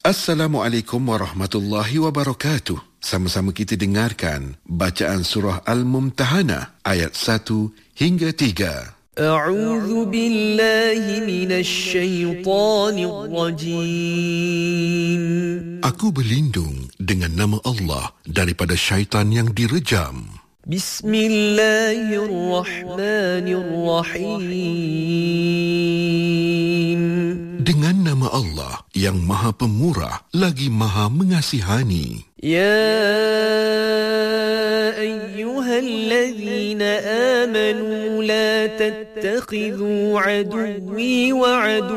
Assalamualaikum warahmatullahi wabarakatuh. Sama-sama kita dengarkan bacaan surah Al-Mumtahanah ayat 1 hingga 3. A'udzu billahi minasy syaithanir rajim. Aku berlindung dengan nama Allah daripada syaitan yang direjam. Bismillahirrahmanirrahim. Dengan nama Allah yang Maha Pemurah lagi Maha Mengasihani. Ya ayyuhalladzina amanu la tattakhidhu aduwwi wa